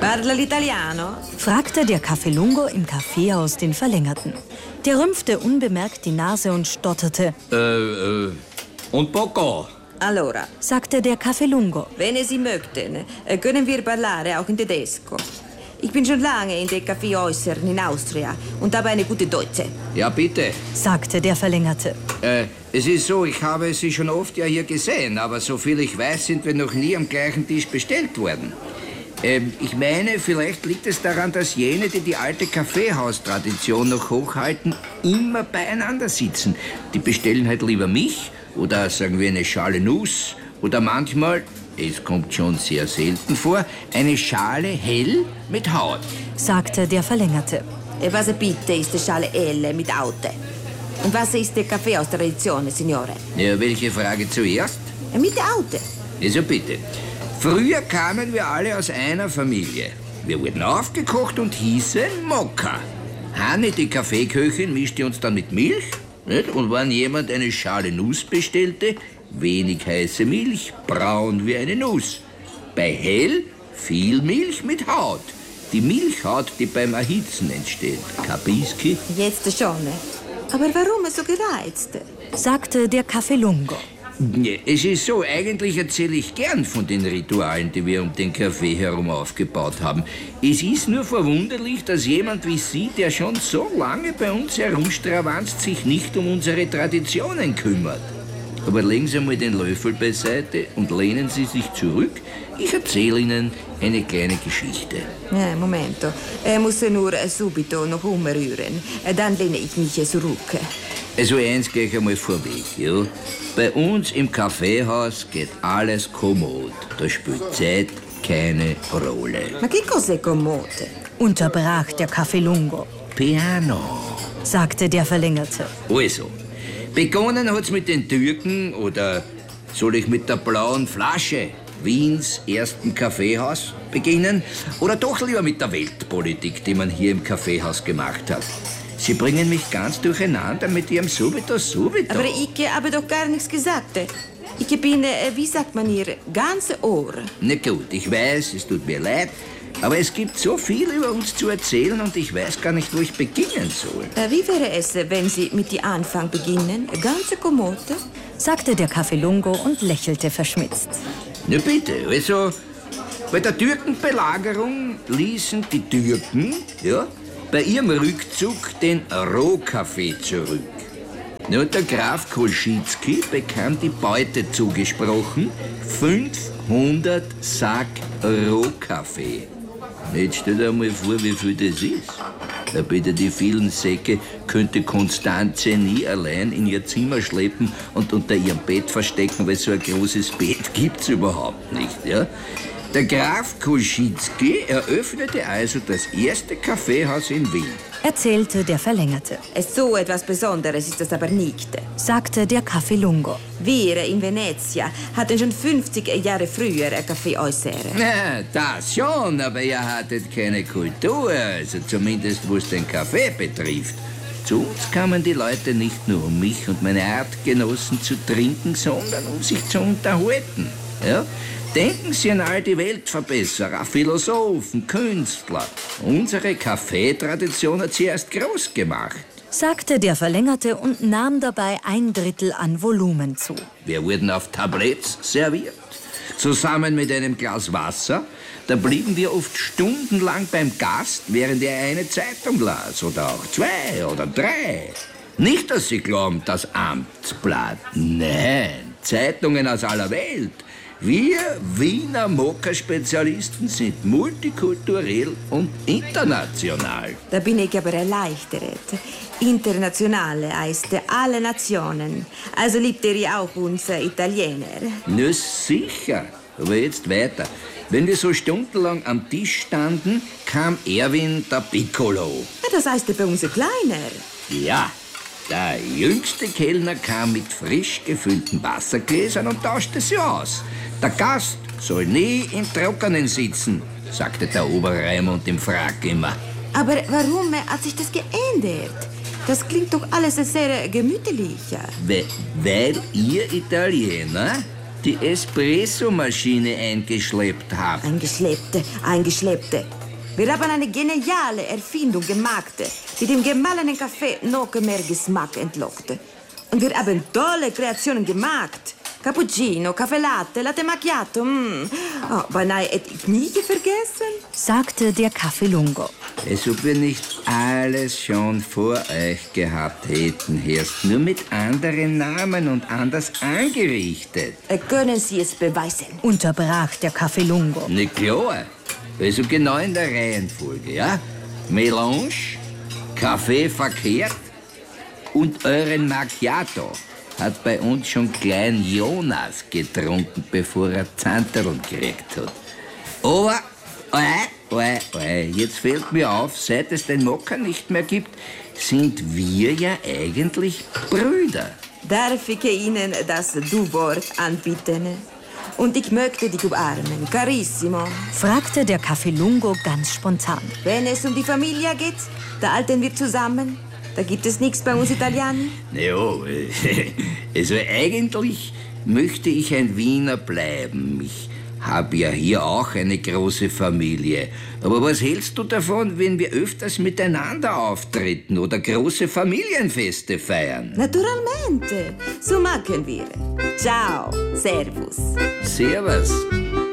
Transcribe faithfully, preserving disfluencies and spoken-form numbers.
Parla l'italiano? Fragte der Kaffee-Lungo im Kaffeehaus den Verlängerten. Der rümpfte unbemerkt die Nase und stotterte. Äh, äh, un poco. Allora, sagte der Kaffee-Lungo. wenn Sie möchten, können wir parlare auch in Tedesco. Ich bin schon lange in den Kaffeehäusern in Austria und habe eine gute Deutsche. Ja, bitte. Sagte der Verlängerte. Äh, es ist so, ich habe Sie schon oft ja hier gesehen, aber soviel ich weiß, sind wir noch nie am gleichen Tisch bestellt worden. Ähm, ich meine, vielleicht liegt es daran, dass jene, die die alte Kaffeehaustradition noch hochhalten, immer beieinander sitzen. Die bestellen halt lieber mich oder sagen wir eine Schale Nuss oder manchmal, es kommt schon sehr selten vor, eine Schale hell mit Haut. Sagte der Verlängerte. E was bitte ist die Schale L mit Haute? Und was ist der Kaffeehaustradition, Signore? Ja, welche Frage zuerst? Mit der Haute. Also bitte. Früher kamen wir alle aus einer Familie. Wir wurden aufgekocht und hießen Mokka. Hanne, die Kaffeeköchin, mischte uns dann mit Milch. Nicht? Und wenn jemand eine Schale Nuss bestellte, wenig heiße Milch, braun wie eine Nuss. Bei hell viel Milch mit Haut. Die Milchhaut, die beim Erhitzen entsteht. Kapiski? Jetzt schon. Aber warum so gereizt? Sagte der Kaffee-Lungo. Es ist so, eigentlich erzähle ich gern von den Ritualen, die wir um den Kaffee herum aufgebaut haben. Es ist nur verwunderlich, dass jemand wie Sie, der schon so lange bei uns herumstravanzt, sich nicht um unsere Traditionen kümmert. Aber legen Sie mal den Löffel beiseite und lehnen Sie sich zurück. Ich erzähle Ihnen eine kleine Geschichte. Ja, Momento. Er muss nur subito noch umrühren. Dann lehne ich mich zurück. Also eins gleich einmal vorweg, ja. Bei uns im Kaffeehaus geht alles kommod. Da spielt Zeit keine Rolle. Ma che cos'è commode? Unterbrach der Kaffee-Lungo. Piano. Sagte der Verlängerte. Also, begonnen hat's mit den Türken oder soll ich mit der blauen Flasche Wiens ersten Kaffeehaus beginnen? Oder doch lieber mit der Weltpolitik, die man hier im Kaffeehaus gemacht hat? Sie bringen mich ganz durcheinander mit Ihrem Subito, Subito. Aber ich habe doch gar nichts gesagt. Ich bin, wie sagt man hier, ganz Ohr. Na gut, ich weiß, es tut mir leid, aber es gibt so viel über uns zu erzählen und ich weiß gar nicht, wo ich beginnen soll. Wie wäre es, wenn Sie mit dem Anfang beginnen? Ganz kommode? Sagte der Kaffee-Lungo und lächelte verschmitzt. Na bitte, also bei der Türkenbelagerung ließen die Türken, ja, bei ihrem Rückzug den Rohkaffee zurück. Nur der Graf Kolschitski bekam die Beute zugesprochen, fünfhundert Sack Rohkaffee. Jetzt stell dir mal vor, wie viel das ist. Da bitte die vielen Säcke könnte Konstanze nie allein in ihr Zimmer schleppen und unter ihrem Bett verstecken, weil so ein großes Bett gibt's überhaupt nicht, ja? Der Graf Kolschitski eröffnete also das erste Kaffeehaus in Wien. Erzählte der Verlängerte. So etwas Besonderes ist das aber nicht. Sagte der Kaffee-Lungo. Wir in Venezia hatten schon fünfzig Jahre früher Kaffeehäuser. Na, das schon, aber ihr hattet keine Kultur, also zumindest was den Kaffee betrifft. Zu uns kamen die Leute nicht nur, um mich und meine Artgenossen zu trinken, sondern um sich zu unterhalten. Ja? Denken Sie an all die Weltverbesserer, Philosophen, Künstler. Unsere Kaffeetradition hat sie erst groß gemacht. Sagte der Verlängerte und nahm dabei ein Drittel an Volumen zu. Wir wurden auf Tabletts serviert, zusammen mit einem Glas Wasser. Da blieben wir oft stundenlang beim Gast, während er eine Zeitung las, oder auch zwei oder drei. Nicht, dass Sie glauben, das Amtsblatt. Nein, Zeitungen aus aller Welt. Wir Wiener Mokka-Spezialisten sind multikulturell und international. Da bin ich aber erleichtert. Internationale heißt alle Nationen. Also liebt ihr auch uns Italiener. Na sicher. Aber jetzt weiter. Wenn wir so stundenlang am Tisch standen, kam Erwin der Piccolo. Das heißt bei uns kleiner. Ja. Der jüngste Kellner kam mit frisch gefüllten Wassergläsern und tauschte sie aus. Der Gast soll nie im Trockenen sitzen, sagte der Oberreimund im Frack immer. Aber warum hat sich das geändert? Das klingt doch alles sehr gemütlich. We- weil ihr Italiener die Espresso-Maschine eingeschleppt habe. Eingeschleppte, eingeschleppte. Wir haben eine geniale Erfindung gemacht, die dem gemahlenen Kaffee noch mehr Geschmack entlockte. Und wir haben tolle Kreationen gemacht. Cappuccino, Kaffee Latte, Latte Macchiato. Mm. Oh, beinahe hätte ich nie vergessen, sagte der Café Lungo. Als ob wir nicht alles schon vor euch gehabt hätten, erst nur mit anderen Namen und anders angerichtet. Können Sie es beweisen? Unterbrach der Café Lungo. Na klar, also genau in der Reihenfolge, ja? Melange, Kaffee verkehrt und euren Macchiato hat bei uns schon klein Jonas getrunken, bevor er Zanterl gekriegt hat. Aber, oi, oi, oi, jetzt fällt mir auf, seit es den Mokka nicht mehr gibt, sind wir ja eigentlich Brüder. Darf ich Ihnen das Du-Wort anbieten? Und ich möchte dich umarmen, carissimo. Fragte der Café Lungo ganz spontan. Wenn es um die Familie geht, da halten wir zusammen. Da gibt es nichts bei uns Italienern. Ja, also eigentlich möchte ich ein Wiener bleiben. Ich habe ja hier auch eine große Familie. Aber was hältst du davon, wenn wir öfters miteinander auftreten oder große Familienfeste feiern? Naturalmente. So machen wir. Ciao. Servus. Servus.